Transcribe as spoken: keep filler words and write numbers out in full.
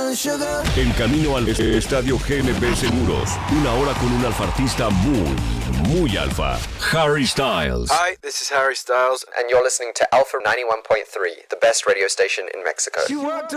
En camino al estadio G M P Seguros, una hora con un alfartista muy, muy alfa, Harry Styles. Hi, this is Harry Styles, and you're listening to Alpha ninety-one point three, the best radio station in Mexico.